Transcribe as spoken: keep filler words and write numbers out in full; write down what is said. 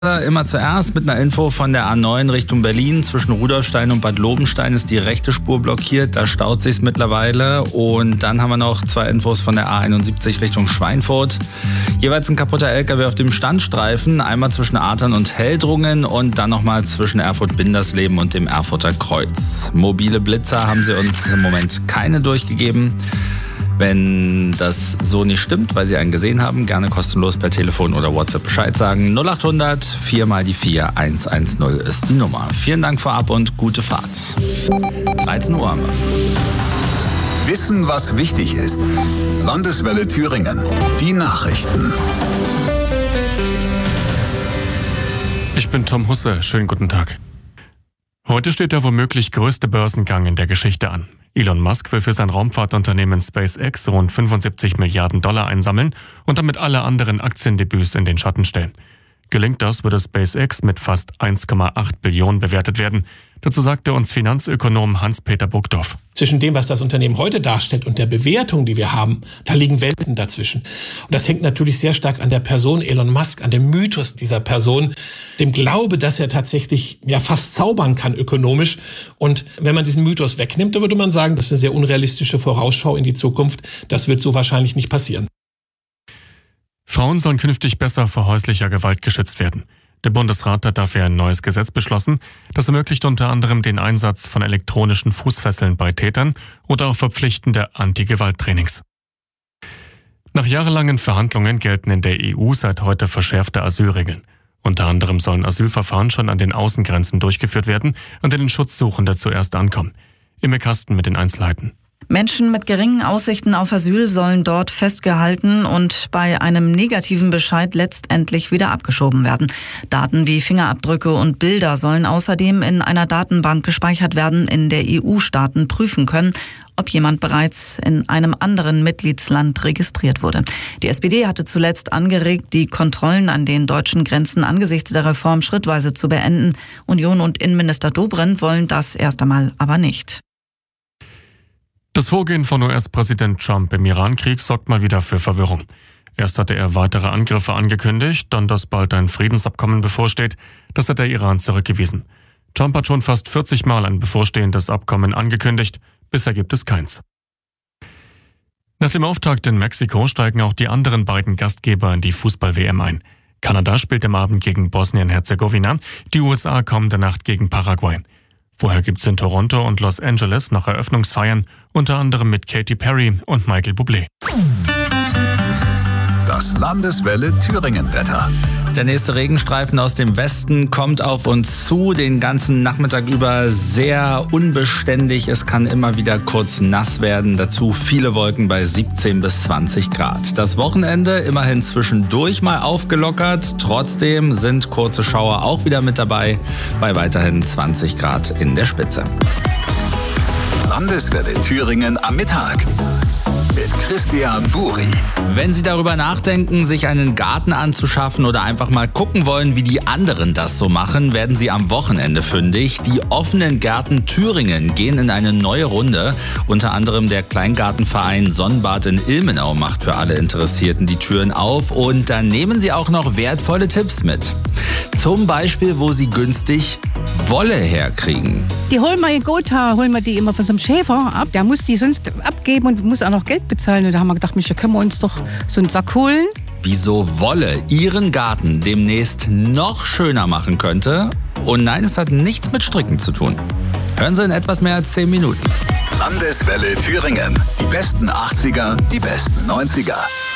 Immer zuerst mit einer Info von der A neun Richtung Berlin. Zwischen Rudolfstein und Bad Lobenstein ist die rechte Spur blockiert. Da staut sich's mittlerweile. Und dann haben wir noch zwei Infos von der A einundsiebzig Richtung Schweinfurt. Jeweils ein kaputter L K W auf dem Standstreifen. Einmal zwischen Adern und Heldrungen und dann nochmal zwischen Erfurt-Bindersleben und dem Erfurter Kreuz. Mobile Blitzer haben sie uns im Moment keine durchgegeben. Wenn das so nicht stimmt, weil Sie einen gesehen haben, gerne kostenlos per Telefon oder WhatsApp Bescheid sagen. null acht hundert vier mal die vier eins eins null ist die Nummer. Vielen Dank vorab und gute Fahrt. dreizehn Uhr haben wir's. Wissen, was wichtig ist. Landeswelle Thüringen. Die Nachrichten. Ich bin Tom Husse. Schönen guten Tag. Heute steht der womöglich größte Börsengang in der Geschichte an. Elon Musk will für sein Raumfahrtunternehmen SpaceX rund fünfundsiebzig Milliarden Dollar einsammeln und damit alle anderen Aktiendebüts in den Schatten stellen. Gelingt das, würde SpaceX mit fast eins Komma acht Billionen bewertet werden. Dazu sagte uns Finanzökonom Hans-Peter Burgdorf. Zwischen dem, was das Unternehmen heute darstellt und der Bewertung, die wir haben, da liegen Welten dazwischen. Und das hängt natürlich sehr stark an der Person Elon Musk, an dem Mythos dieser Person, dem Glaube, dass er tatsächlich ja fast zaubern kann ökonomisch. Und wenn man diesen Mythos wegnimmt, dann würde man sagen, das ist eine sehr unrealistische Vorausschau in die Zukunft. Das wird so wahrscheinlich nicht passieren. Frauen sollen künftig besser vor häuslicher Gewalt geschützt werden. Der Bundesrat hat dafür ein neues Gesetz beschlossen. Das ermöglicht unter anderem den Einsatz von elektronischen Fußfesseln bei Tätern oder auch verpflichtende Anti-Gewalt-Trainings. Nach jahrelangen Verhandlungen gelten in der E U seit heute verschärfte Asylregeln. Unter anderem sollen Asylverfahren schon an den Außengrenzen durchgeführt werden, an denen Schutzsuchende zuerst ankommen. Imme Kasten mit den Einzelheiten. Menschen mit geringen Aussichten auf Asyl sollen dort festgehalten und bei einem negativen Bescheid letztendlich wieder abgeschoben werden. Daten wie Fingerabdrücke und Bilder sollen außerdem in einer Datenbank gespeichert werden, in der E U-Staaten prüfen können, ob jemand bereits in einem anderen Mitgliedsland registriert wurde. Die S P D hatte zuletzt angeregt, die Kontrollen an den deutschen Grenzen angesichts der Reform schrittweise zu beenden. Union und Innenminister Dobrindt wollen das erst einmal aber nicht. Das Vorgehen von U S-Präsident Trump im Iran-Krieg sorgt mal wieder für Verwirrung. Erst hatte er weitere Angriffe angekündigt, dann, dass bald ein Friedensabkommen bevorsteht. Das hat der Iran zurückgewiesen. Trump hat schon fast vierzig Mal ein bevorstehendes Abkommen angekündigt. Bisher gibt es keins. Nach dem Auftakt in Mexiko steigen auch die anderen beiden Gastgeber in die Fußball-W M ein. Kanada spielt am Abend gegen Bosnien-Herzegowina, die U S A kommende Nacht gegen Paraguay. Vorher gibt's in Toronto und Los Angeles noch Eröffnungsfeiern, unter anderem mit Katy Perry und Michael Bublé. Das Landeswelle Thüringen-Wetter. Der nächste Regenstreifen aus dem Westen kommt auf uns zu, den ganzen Nachmittag über sehr unbeständig. Es kann immer wieder kurz nass werden, dazu viele Wolken bei siebzehn bis zwanzig Grad. Das Wochenende immerhin zwischendurch mal aufgelockert, trotzdem sind kurze Schauer auch wieder mit dabei, bei weiterhin zwanzig Grad in der Spitze. Landeswelle Thüringen am Mittag. Mit Christian Buri. Wenn Sie darüber nachdenken, sich einen Garten anzuschaffen oder einfach mal gucken wollen, wie die anderen das so machen, werden Sie am Wochenende fündig. Die offenen Gärten Thüringen gehen in eine neue Runde. Unter anderem der Kleingartenverein Sonnenbad in Ilmenau macht für alle Interessierten die Türen auf. Und dann nehmen Sie auch noch wertvolle Tipps mit. Zum Beispiel, wo Sie günstig Wolle herkriegen. Die holen wir in Gotha, holen wir die immer von so einem Schäfer ab. Der muss die sonst abgeben und muss auch noch Geld bezahlen. Und da haben wir gedacht, Mensch, da können wir uns doch so einen Sack holen. Wieso Wolle Ihren Garten demnächst noch schöner machen könnte? Und nein, es hat nichts mit Stricken zu tun. Hören Sie in etwas mehr als zehn Minuten. Landeswelle Thüringen. Die besten achtziger, die besten neunziger.